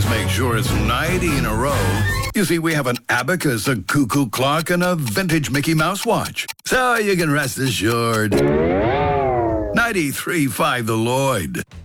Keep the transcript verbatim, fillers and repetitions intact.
always make sure it's ninety in a row. You see, we have an abacus, a cuckoo clock, and a vintage Mickey Mouse watch. So you can rest assured. ninety-three point five The Lloyd.